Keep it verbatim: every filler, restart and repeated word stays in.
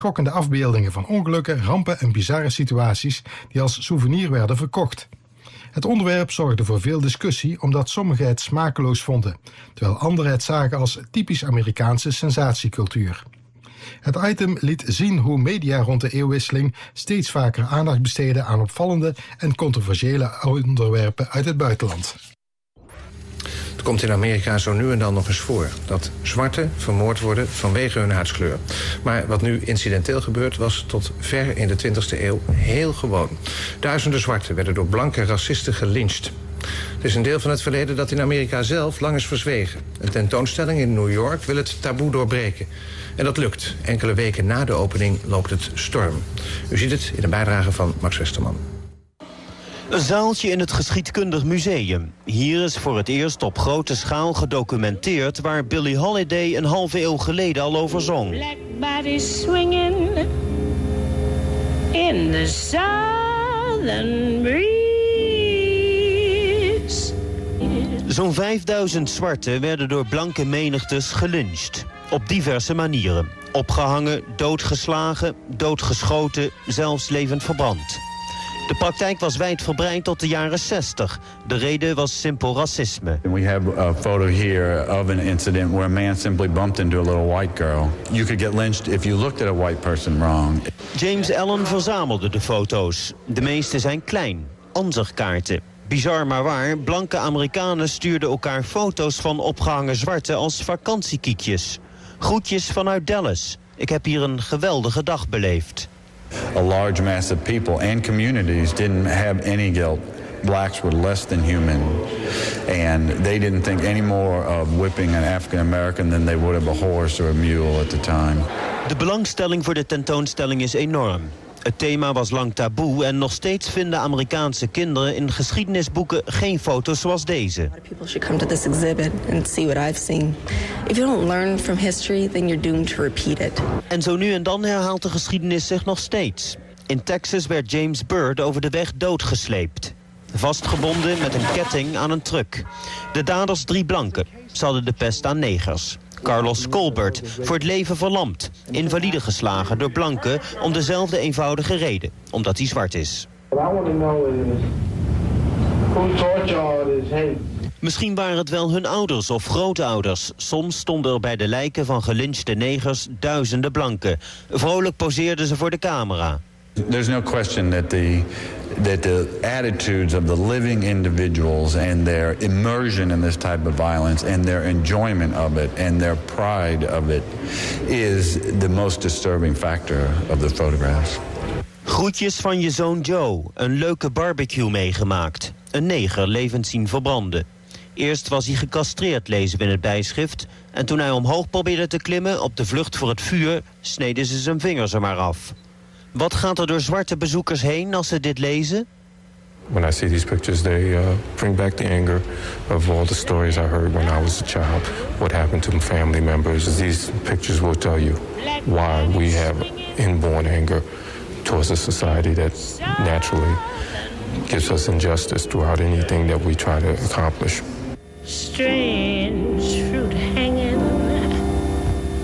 schokkende afbeeldingen van ongelukken, rampen en bizarre situaties die als souvenir werden verkocht. Het onderwerp zorgde voor veel discussie omdat sommigen het smakeloos vonden, terwijl anderen het zagen als typisch Amerikaanse sensatiecultuur. Het item liet zien hoe media rond de eeuwwisseling steeds vaker aandacht besteden aan opvallende en controversiële onderwerpen uit het buitenland. Het komt in Amerika zo nu en dan nog eens voor dat zwarten vermoord worden vanwege hun huidskleur. Maar wat nu incidenteel gebeurt was tot ver in de twintigste eeuw heel gewoon. Duizenden zwarten werden door blanke racisten gelyncht. Het is een deel van het verleden dat in Amerika zelf lang is verzwegen. Een tentoonstelling in New York wil het taboe doorbreken. En dat lukt. Enkele weken na de opening loopt het storm. U ziet het in de bijdrage van Max Westerman. Een zaaltje in het Geschiedkundig Museum. Hier is voor het eerst op grote schaal gedocumenteerd waar Billie Holiday een halve eeuw geleden al over zong. Black bodies swinging in the southern breeze. Zo'n vijfduizend zwarten werden door blanke menigtes gelyncht. Op diverse manieren. Opgehangen, doodgeslagen, doodgeschoten, zelfs levend verbrand. De praktijk was wijdverbreid tot de jaren zestig. De reden was simpel racisme. We have a photo here of an incident where a man simply bumped into a little white girl. You could get lynched if you looked at a white person wrong. James Allen verzamelde de foto's. De meeste zijn klein, ansichtkaarten. Bizar maar waar, blanke Amerikanen stuurden elkaar foto's van opgehangen zwarten als vakantiekiekjes. Groetjes vanuit Dallas. Ik heb hier een geweldige dag beleefd. A large mass of people and communities didn't have any guilt. Blacks were less than human. And they didn't think any more of whipping an African American than they would of a horse or a mule at the time. De belangstelling voor de tentoonstelling is enorm. Het thema was lang taboe en nog steeds vinden Amerikaanse kinderen in geschiedenisboeken geen foto's zoals deze. People should come to this exhibit and see what I've seen. If you don't learn from history, then you're doomed to repeat it. En zo nu en dan herhaalt de geschiedenis zich nog steeds. In Texas werd James Byrd over de weg doodgesleept. Vastgebonden met een ketting aan een truck. De daders drie blanken. Ze hadden de pest aan negers. Carlos Colbert, voor het leven verlamd. Invalide geslagen door blanken om dezelfde eenvoudige reden. Omdat hij zwart is. Misschien waren het wel hun ouders of grootouders. Soms stonden er bij de lijken van gelynchte negers duizenden blanken. Vrolijk poseerden ze voor de camera. There's no question that the that the attitudes of the living individuals and their immersion in this type of violence and their enjoyment of it and their pride of it is the most disturbing factor of the photographs. Groetjes van je zoon Joe, een leuke barbecue meegemaakt. Een neger levend zien verbranden. Eerst was hij gecastreerd, lezen we in het bijschrift. En toen hij omhoog probeerde te klimmen op de vlucht voor het vuur, sneden ze zijn vingers er maar af. Wat gaat er door zwarte bezoekers heen als ze dit lezen? When I see these pictures, they uh, bring back the anger of all the stories I heard when I was a child. What happened to family members. These pictures will tell you why we have inborn anger towards a society that naturally gives us injustice throughout anything that we try to accomplish. Strange